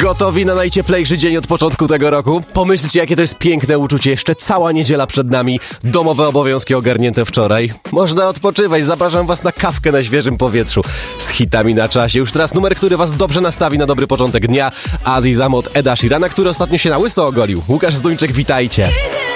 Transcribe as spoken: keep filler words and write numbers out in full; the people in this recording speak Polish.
Gotowi na najcieplejszy dzień od początku tego roku? Pomyślcie, jakie to jest piękne uczucie. Jeszcze cała niedziela przed nami. Domowe obowiązki ogarnięte wczoraj. Można odpoczywać. Zapraszam was na kawkę na świeżym powietrzu. Z hitami na czasie. Już teraz numer, który was dobrze nastawi na dobry początek dnia. Aziz Amot, Eda Sheerana, który ostatnio się na łyso ogolił. Łukasz Zduńczyk, witajcie.